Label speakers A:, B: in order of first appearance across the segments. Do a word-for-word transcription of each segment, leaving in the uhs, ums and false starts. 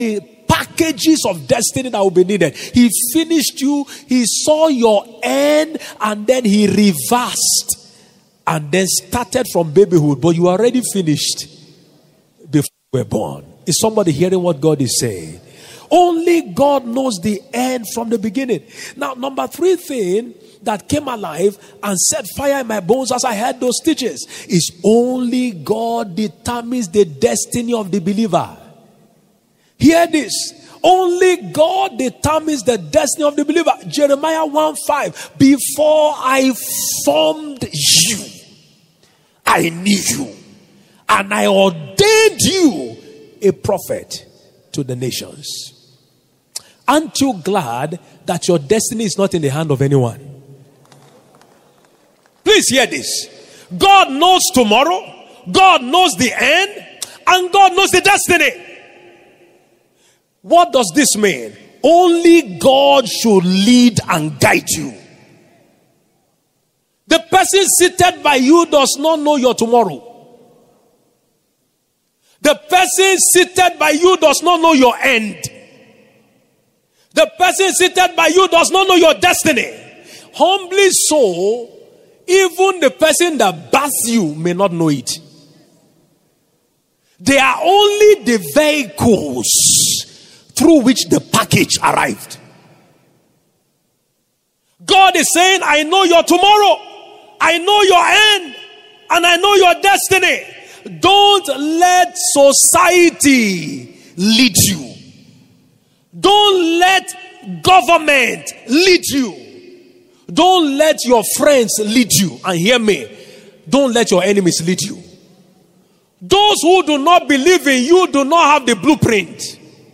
A: packages of destiny that will be needed. He finished you, he saw your end, and then he reversed and then started from babyhood, but you are already finished before you were born. Is somebody hearing what God is saying? Only God knows the end from the beginning. Now, number three thing that came alive and set fire in my bones as I heard those teachings is only God determines the destiny of the believer. Hear this. Only God determines the destiny of the believer. Jeremiah one five. Before I formed you, I knew you, and I ordained you a prophet to the nations. Aren't you glad that your destiny is not in the hand of anyone? Please hear this. God knows tomorrow, God knows the end, and God knows the destiny. What does this mean? Only God should lead and guide you. The person seated by you does not know your tomorrow. The person seated by you does not know your end. The person seated by you does not know your destiny. Humbly so, even the person that births you may not know it. They are only the vehicles through which the package arrived. God is saying, I know your tomorrow, I know your end, and I know your destiny. Don't let society lead you. Don't let government lead you. Don't let your friends lead you. And hear me, don't let your enemies lead you. Those who do not believe in you do not have the blueprint.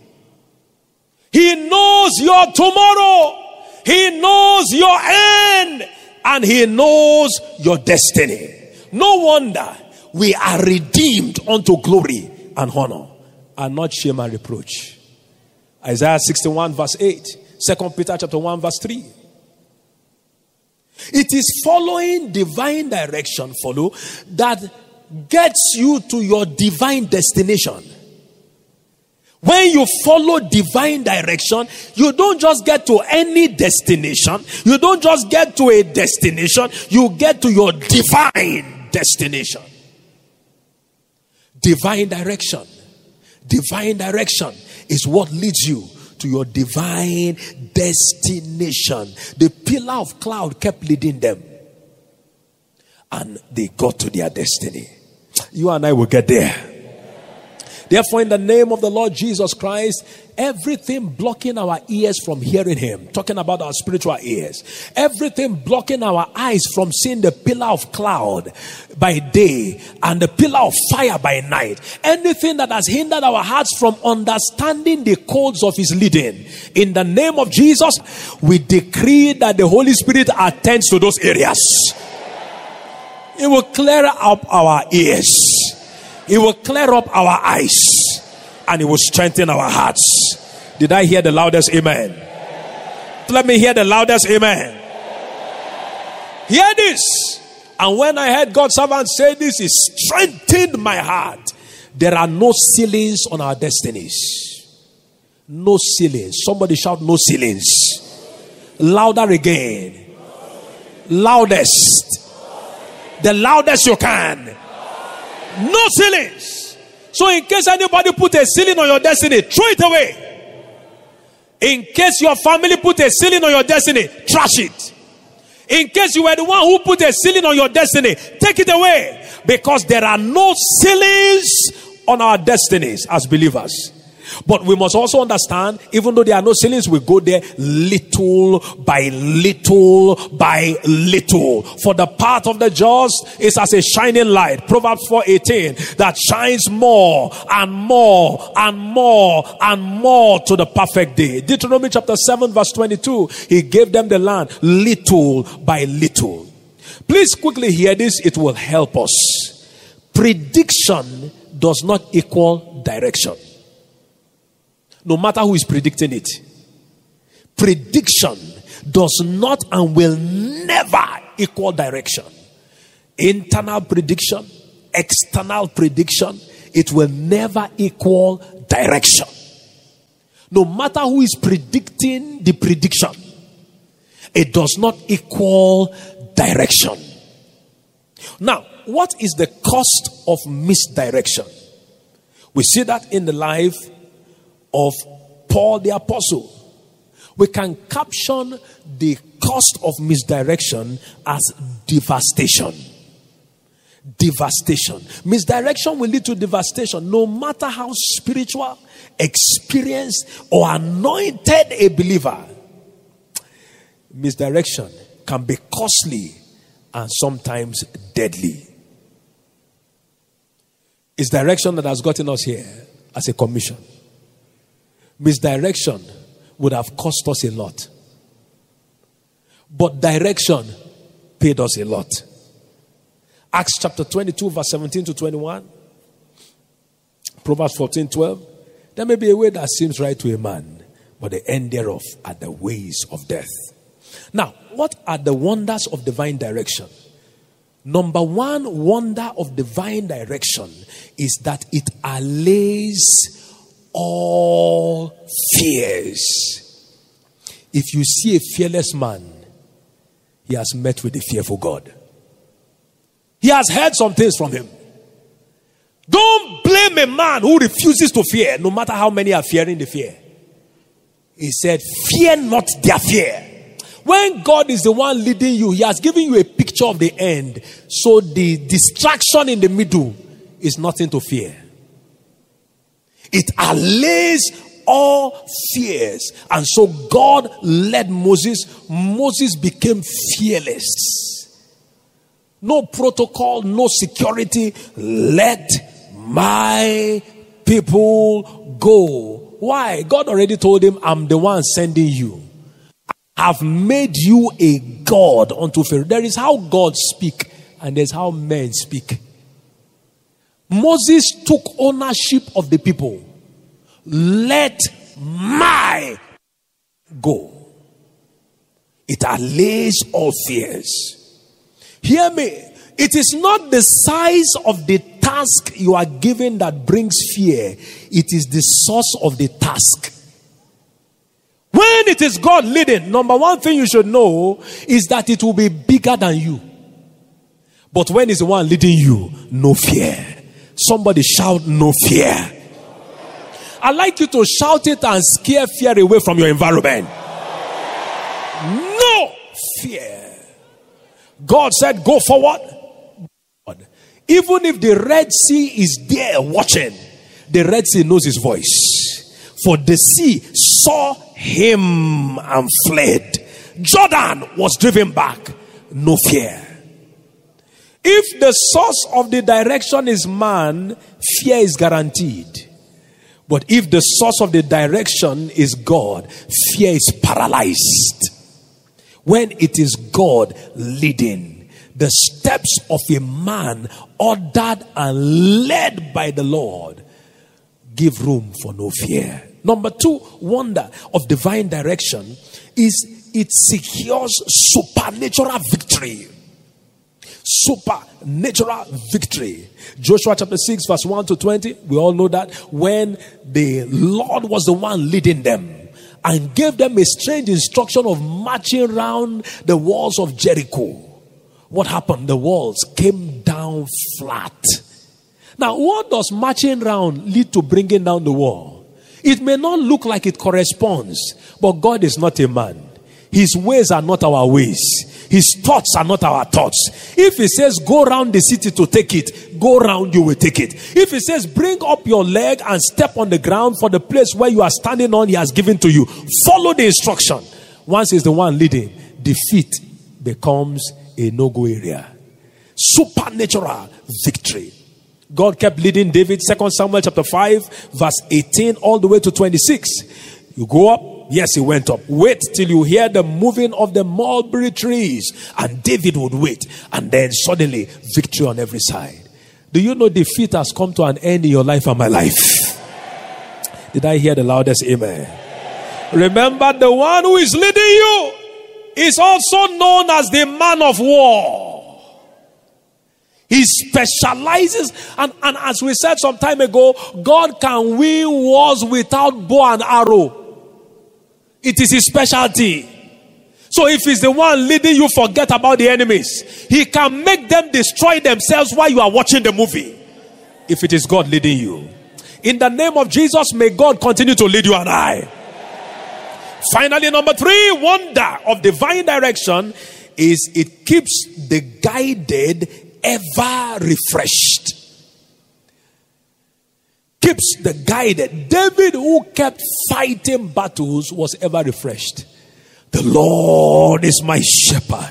A: He knows your tomorrow. He knows your end. And he knows your destiny. No wonder we are redeemed unto glory and honor, and not shame and reproach. Isaiah sixty-one verse eight. Second Peter chapter one verse three. It is following divine direction, follow, that gets you to your divine destination. When you follow divine direction, you don't just get to any destination. You don't just get to a destination. You get to your divine destination. Divine direction. Divine direction is what leads you to your divine destination. The pillar of cloud kept leading them, and they got to their destiny. You and I will get there. Therefore, in the name of the Lord Jesus Christ, everything blocking our ears from hearing him, talking about our spiritual ears, everything blocking our eyes from seeing the pillar of cloud by day and the pillar of fire by night, anything that has hindered our hearts from understanding the codes of his leading, in the name of Jesus, we decree that the Holy Spirit attends to those areas. It will clear up our ears. It will clear up our eyes, and it will strengthen our hearts. Did I hear the loudest amen? Let me hear the loudest amen. Hear this. And when I heard God's servant say this, it strengthened my heart. There are no ceilings on our destinies. No ceilings. Somebody shout, no ceilings. Louder again. Loudest. The loudest you can. No ceilings. So in case anybody put a ceiling on your destiny, throw it away. In case your family put a ceiling on your destiny, trash it. In case you were the one who put a ceiling on your destiny, take it away. Because there are no ceilings on our destinies as believers. But we must also understand, even though there are no ceilings, we go there little by little by little. For the path of the just is as a shining light, Proverbs four eighteen, that shines more and more and more and more to the perfect day. Deuteronomy chapter seven verse twenty-two, he gave them the land little by little. Please quickly hear this, it will help us. Prediction does not equal direction. No matter who is predicting it. Prediction does not and will never equal direction. Internal prediction, external prediction, it will never equal direction. No matter who is predicting the prediction, it does not equal direction. Now, what is the cost of misdirection? We see that in the life of Paul the Apostle. We can caption the cost of misdirection as devastation. Devastation. Misdirection will lead to devastation. No matter how spiritual, experienced, or anointed a believer, misdirection can be costly and sometimes deadly. It's direction that has gotten us here as a commission. Misdirection would have cost us a lot. But direction paid us a lot. Acts chapter twenty-two, verse seventeen to twenty-one. Proverbs fourteen, twelve. There may be a way that seems right to a man, but the end thereof are the ways of death. Now, what are the wonders of divine direction? Number one wonder of divine direction is that it allays all fears. If you see a fearless man, he has met with a fearful God. He has heard some things from him. Don't blame a man who refuses to fear, no matter how many are fearing the fear. He said, fear not their fear. When God is the one leading you, he has given you a picture of the end. So the distraction in the middle is nothing to fear. It allays all fears. And so God led Moses. Moses became fearless. No protocol, no security. Let my people go. Why? God already told him, I'm the one sending you. I've made you a God unto Pharaoh. There is how God speak, and there's how men speak. Moses took ownership of the people. Let my go. It allays all fears. Hear me. It is not the size of the task you are given that brings fear. It is the source of the task. When it is God leading, number one thing you should know is that it will be bigger than you. But when it's the one leading you, no fear. Somebody shout, no fear. I'd like you to shout it and scare fear away from your environment. No fear. God said, go forward. Even if the Red Sea is there watching, the Red Sea knows his voice. For the sea saw him and fled. Jordan was driven back. No fear. If the source of the direction is man, fear is guaranteed. But if the source of the direction is God, fear is paralyzed. When it is God leading, the steps of a man ordered and led by the Lord give room for no fear. Number two wonder of divine direction is it secures supernatural victory. Supernatural victory. Joshua chapter six verse one to twenty. We all know that when the Lord was the one leading them and gave them a strange instruction of marching around the walls of Jericho. What happened? The walls came down flat. Now, what does marching around lead to bringing down the wall? It may not look like it corresponds, but God is not a man. His ways are not our ways. His thoughts are not our thoughts. If he says go around the city to take it, go around, you will take it. If he says bring up your leg and step on the ground for the place where you are standing on, he has given to you. Follow the instruction. Once he's the one leading, defeat becomes a no-go area. Supernatural victory. God kept leading David. Second Samuel chapter five verse eighteen all the way to twenty-six. You go up. Yes, he went up. Wait till you hear the moving of the mulberry trees. And David would wait. And then suddenly, victory on every side. Do you know defeat has come to an end in your life and my life? Did I hear the loudest amen? Remember, the one who is leading you is also known as the man of war. He specializes, and, and as we said some time ago, God can win wars without bow and arrow. It is his specialty. So if he's the one leading you, forget about the enemies. He can make them destroy themselves while you are watching the movie. If it is God leading you. In the name of Jesus, may God continue to lead you and I. Finally, number three, wonder of divine direction is it keeps the guided ever refreshed. Keeps the guided. David, who kept fighting battles, was ever refreshed. The Lord is my shepherd.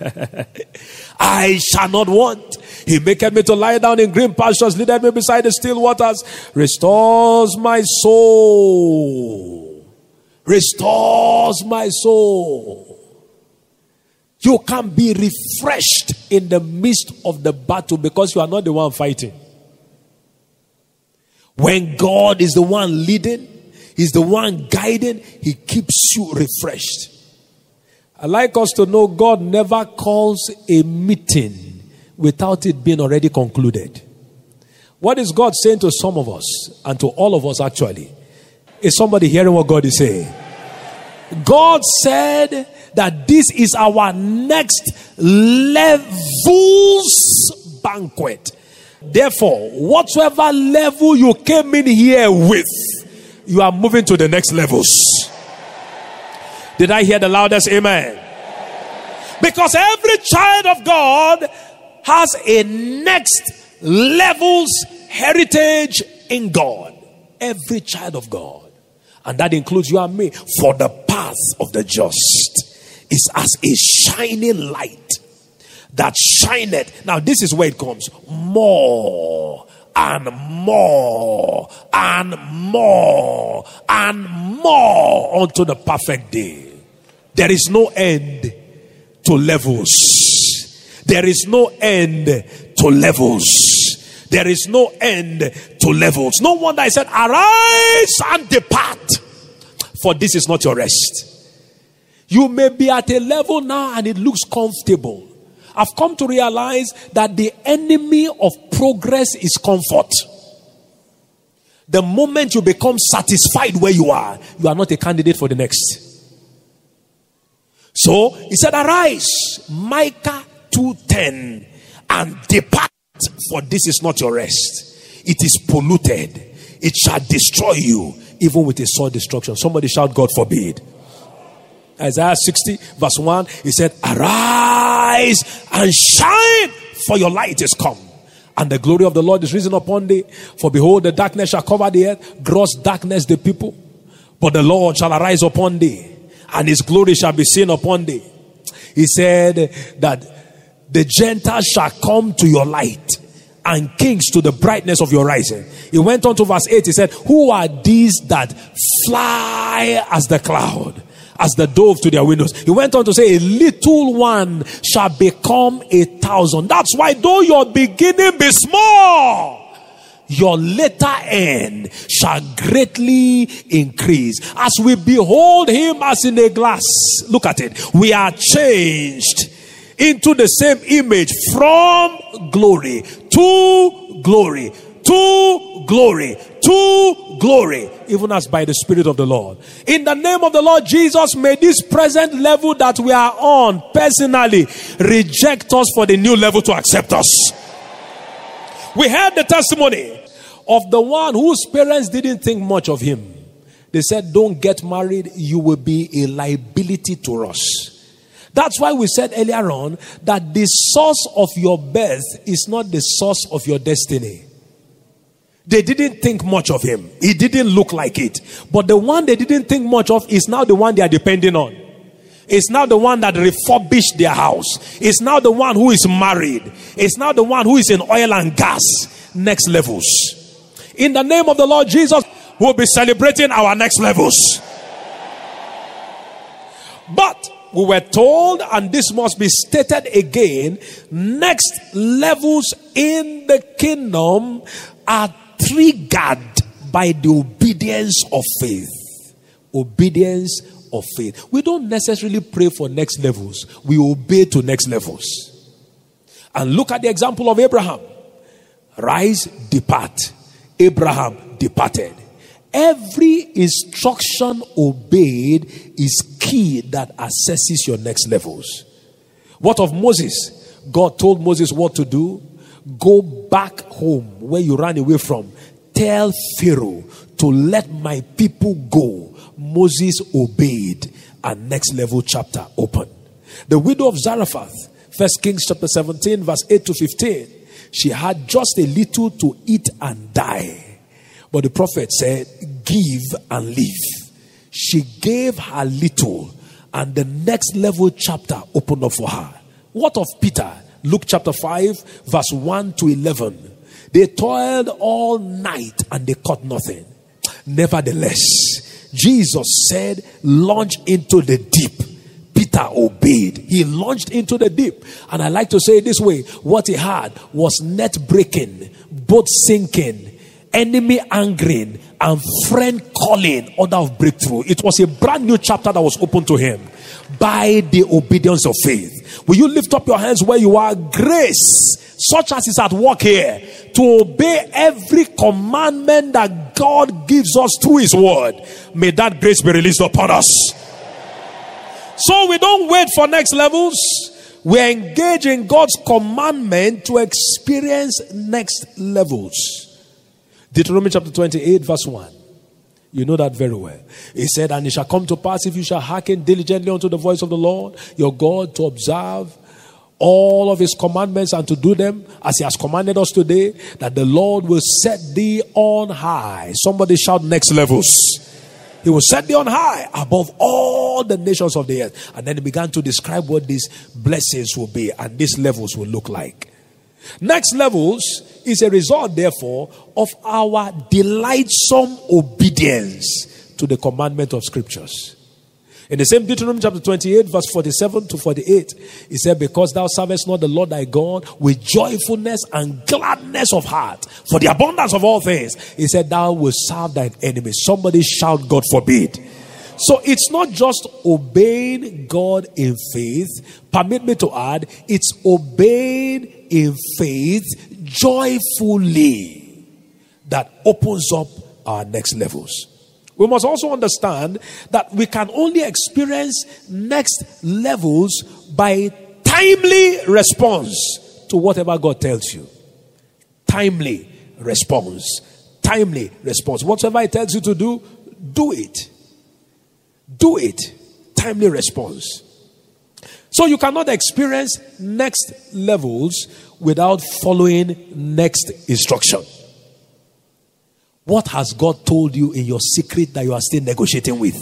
A: I shall not want. He maketh me to lie down in green pastures, leadeth me beside the still waters, restores my soul. Restores my soul. You can be refreshed in the midst of the battle because you are not the one fighting. When God is the one leading, he's the one guiding, he keeps you refreshed. I like us to know God never calls a meeting without it being already concluded. What is God saying to some of us, and to all of us actually? Is somebody hearing what God is saying? God said that this is our next levels banquet. Therefore, whatsoever level you came in here with, you are moving to the next levels. Did I hear the loudest amen? Because every child of God has a next levels heritage in God. Every child of God. And that includes you and me. For the path of the just is as a shining light that shineth. Now this is where it comes. More and more and more and more unto the perfect day. There is no end to levels. There is no end to levels. There is no end to levels. No wonder I said, arise and depart, for this is not your rest. You may be at a level now and it looks comfortable. I've come to realize that the enemy of progress is comfort. The moment you become satisfied where you are, you are not a candidate for the next. So he said, arise, Micah two ten, and depart, for this is not your rest. It is polluted. It shall destroy you, even with a sore destruction. Somebody shout, God forbid. Isaiah sixty verse one, he said, arise and shine, for your light is come, and the glory of the Lord is risen upon thee. For behold, the darkness shall cover the earth, gross darkness the people. But the Lord shall arise upon thee, and his glory shall be seen upon thee. He said that the Gentiles shall come to your light, and kings to the brightness of your rising. He went on to verse eight. He said, who are these that fly as the cloud, as the dove to their windows? He went on to say, a little one shall become a thousand. That's why though your beginning be small, your later end shall greatly increase. As we behold him as in a glass, look at it, we are changed into the same image from glory to glory to glory to glory, even as by the Spirit of the Lord. In the name of the Lord Jesus, may this present level that we are on personally reject us for the new level to accept us. We heard the testimony of the one whose parents didn't think much of him. They said, don't get married, you will be a liability to us. That's why we said earlier on that the source of your birth is not the source of your destiny. They didn't think much of him. He didn't look like it. But the one they didn't think much of is now the one they are depending on. It's now the one that refurbished their house. It's now the one who is married. It's now the one who is in oil and gas. Next levels. In the name of the Lord Jesus, we'll be celebrating our next levels. But we were told, and this must be stated again, next levels in the kingdom are triggered by the obedience of faith. Obedience of faith. We don't necessarily pray for next levels. We obey to next levels. And look at the example of Abraham. Rise, depart. Abraham departed. Every instruction obeyed is key that assesses your next levels. What of Moses? God told Moses what to do. Go back home where you ran away from. Tell Pharaoh to let my people go. Moses obeyed, and next level chapter open. The widow of Zarephath, First Kings chapter seventeen, verse eight to fifteen. She had just a little to eat and die. But the prophet said, give and live. She gave her little, and the next level chapter opened up for her. What of Peter? Luke chapter five, verse one to eleven. They toiled all night and they caught nothing. Nevertheless, Jesus said, launch into the deep. Peter obeyed. He launched into the deep. And I like to say it this way. What he had was net breaking, boat sinking, enemy angering, and friend calling order of breakthrough. It was a brand new chapter that was open to him by the obedience of faith. Will you lift up your hands where you are? Grace, such as is at work here, to obey every commandment that God gives us through his word. May that grace be released upon us. So we don't wait for next levels. We engage in God's commandment to experience next levels. Deuteronomy chapter twenty-eight, verse one. You know that very well. He said, and it shall come to pass, if you shall hearken diligently unto the voice of the Lord your God, to observe all of his commandments and to do them as he has commanded us today, that the Lord will set thee on high. Somebody shout next levels. He will set thee on high above all the nations of the earth. And then he began to describe what these blessings will be and these levels will look like. Next levels is a result, therefore, of our delightsome obedience to the commandment of scriptures. In the same Deuteronomy chapter twenty-eight, verse forty-seven to forty-eight, he said, because thou servest not the Lord thy God with joyfulness and gladness of heart, for the abundance of all things, he said, thou wilt serve thine enemies. Somebody shout, God forbid. So it's not just obeying God in faith. Permit me to add, it's obeying in faith joyfully that opens up our next levels. We must also understand that we can only experience next levels by timely response to whatever God tells you. Timely response. Timely response. Whatever he tells you to do, do it. Do it. Timely response. So you cannot experience next levels without following next instruction. What has God told you in your secret that you are still negotiating with?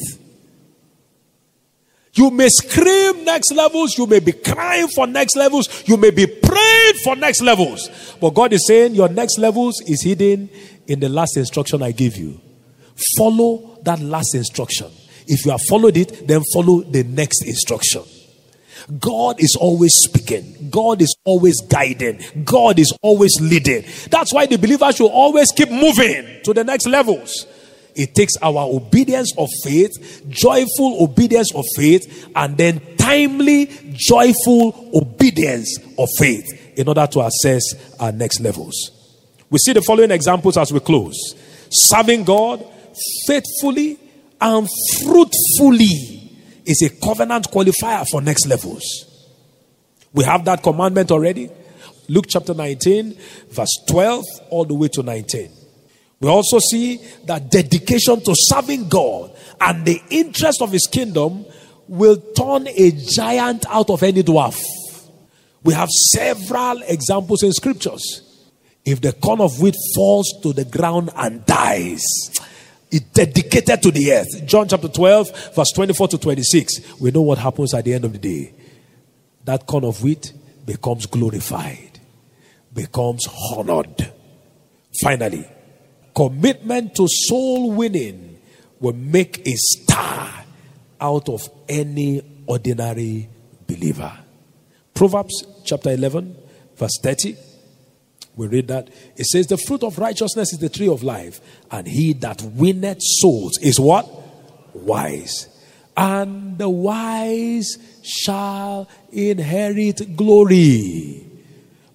A: You may scream next levels. You may be crying for next levels. You may be praying for next levels. But God is saying your next levels is hidden in the last instruction I give you. Follow that last instruction. If you have followed it, then follow the next instruction. God is always speaking. God is always guiding. God is always leading. That's why the believer should always keep moving to the next levels. It takes our obedience of faith, joyful obedience of faith, and then timely, joyful obedience of faith in order to assess our next levels. We see the following examples as we close. Serving God faithfully and fruitfully is a covenant qualifier for next levels. We have that commandment already. Luke chapter nineteen, verse twelve all the way to nineteen. We also see that dedication to serving God and the interest of his kingdom will turn a giant out of any dwarf. We have several examples in scriptures. If the corn of wheat falls to the ground and dies, it's dedicated to the earth. John chapter twelve, verse twenty-four to twenty-six. We know what happens at the end of the day. That corn of wheat becomes glorified, becomes honored. Finally, commitment to soul winning will make a star out of any ordinary believer. Proverbs chapter eleven, verse thirty. We read that. It says, the fruit of righteousness is the tree of life, and he that winneth souls is what? Wise. And the wise shall inherit glory.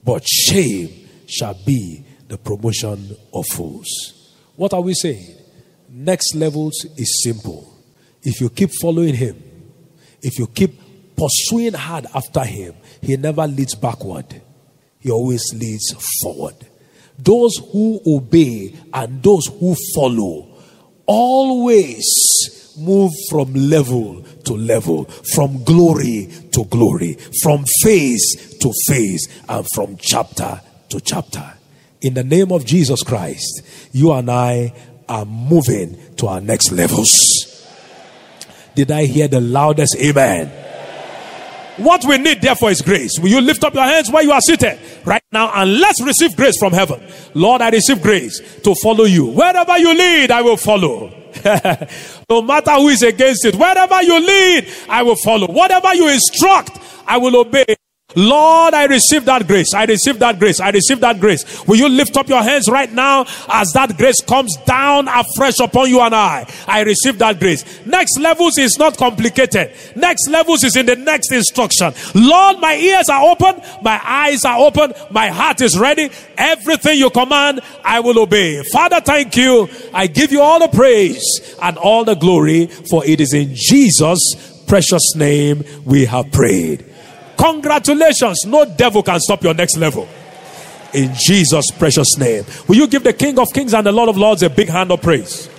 A: but shame shall be the promotion of fools. What are we saying? Next levels is simple. If you keep following him, if you keep pursuing hard after him, he never leads backward. He always leads forward. Those who obey and those who follow always move from level to level, from glory to glory, from phase to phase, and from chapter to chapter. In the name of Jesus Christ, you and I are moving to our next levels. Did I hear the loudest amen? What we need therefore is grace. Will you lift up your hands where you are seated right now and let's receive grace from heaven. Lord, I receive grace to follow you. Wherever you lead, I will follow. No matter who is against it, wherever you lead, I will follow. Whatever you instruct, I will obey. Lord, I receive that grace. I receive that grace. I receive that grace. Will you lift up your hands right now as that grace comes down afresh upon you and I? I receive that grace. Next levels is not complicated. Next levels is in the next instruction. Lord, my ears are open. My eyes are open. My heart is ready. Everything you command, I will obey. Father, thank you. I give you all the praise and all the glory, for it is in Jesus' precious name we have prayed. Congratulations. No devil can stop your next level. In Jesus' precious name. Will you give the King of Kings and the Lord of Lords a big hand of praise?